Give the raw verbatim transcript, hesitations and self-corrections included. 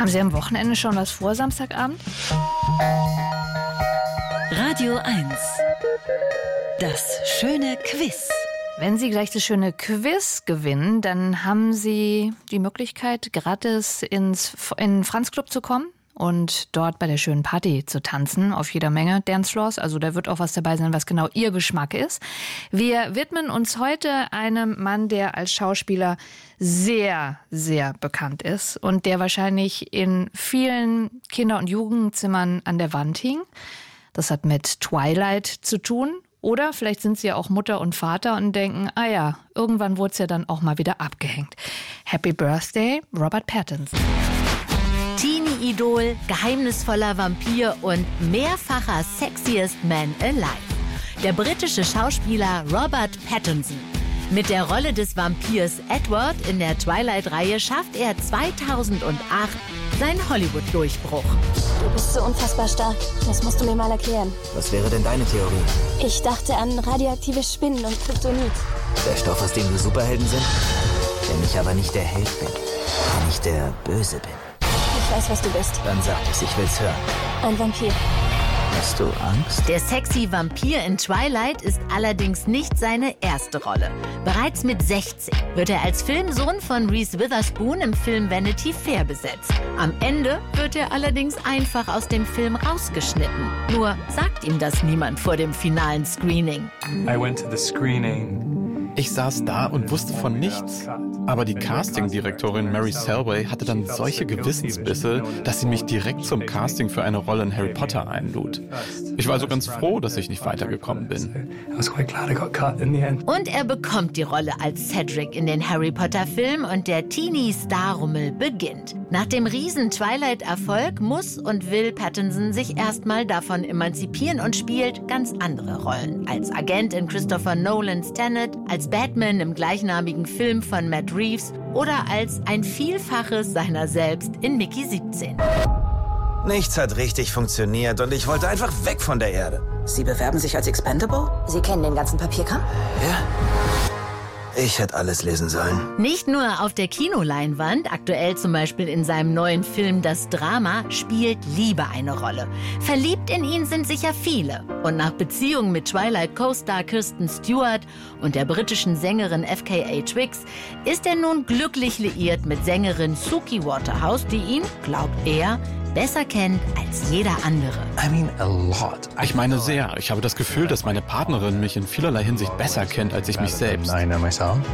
Haben Sie am Wochenende schon was vor, Samstagabend? Radio eins. Das schöne Quiz. Wenn Sie gleich das schöne Quiz gewinnen, dann haben Sie die Möglichkeit, gratis ins in den Franz Club zu kommen und dort bei der schönen Party zu tanzen, auf jeder Menge Dancefloors. Also da wird auch was dabei sein, was genau Ihr Geschmack ist. Wir widmen uns heute einem Mann, der als Schauspieler sehr, sehr bekannt ist und der wahrscheinlich in vielen Kinder- und Jugendzimmern an der Wand hing. Das hat mit Twilight zu tun. Oder vielleicht sind Sie ja auch Mutter und Vater und denken, ah ja, irgendwann wurde es ja dann auch mal wieder abgehängt. Happy Birthday, Robert Pattinson. Teenie-Idol, geheimnisvoller Vampir und mehrfacher Sexiest Man Alive. Der britische Schauspieler Robert Pattinson. Mit der Rolle des Vampirs Edward in der Twilight-Reihe schafft er zweitausendacht seinen Hollywood-Durchbruch. Du bist so unfassbar stark. Das musst du mir mal erklären. Was wäre denn deine Theorie? Ich dachte an radioaktive Spinnen und Kryptonit. Der Stoff, aus dem wir Superhelden sind? Wenn ich aber nicht der Held bin, wenn ich der Böse bin. Ich weiß, was du bist. Dann sag es, ich will's hören. Ein Vampir. Hast du Angst? Der sexy Vampir in Twilight ist allerdings nicht seine erste Rolle. Bereits mit sechzehn wird er als Filmsohn von Reese Witherspoon im Film Vanity Fair besetzt. Am Ende wird er allerdings einfach aus dem Film rausgeschnitten. Nur sagt ihm das niemand vor dem finalen Screening. I went to the screening. Ich saß da und wusste von nichts. Aber die Castingdirektorin Mary Selway hatte dann solche Gewissensbisse, dass sie mich direkt zum Casting für eine Rolle in Harry Potter einlud. Ich war also ganz froh, dass ich nicht weitergekommen bin. Und er bekommt die Rolle als Cedric in den Harry Potter-Film und der Teenie-Star-Rummel beginnt. Nach dem riesen Twilight-Erfolg muss und will Pattinson sich erstmal davon emanzipieren und spielt ganz andere Rollen. Als Agent in Christopher Nolans Tenet, als Batman im gleichnamigen Film von Matt Reeves oder als ein Vielfaches seiner selbst in Mickey siebzehn. Nichts hat richtig funktioniert und ich wollte einfach weg von der Erde. Sie bewerben sich als Expendable? Sie kennen den ganzen Papierkram? Ja. Ich hätte alles lesen sollen. Nicht nur auf der Kinoleinwand, aktuell zum Beispiel in seinem neuen Film Das Drama, spielt Liebe eine Rolle. Verliebt in ihn sind sicher viele. Und nach Beziehungen mit Twilight Co-Star Kristen Stewart und der britischen Sängerin F K A Twigs ist er nun glücklich liiert mit Sängerin Suki Waterhouse, die ihn, glaubt er, besser kennt als jeder andere. I mean a lot. Ich meine sehr. Ich habe das Gefühl, dass meine Partnerin mich in vielerlei Hinsicht besser kennt als ich mich selbst. I know myself.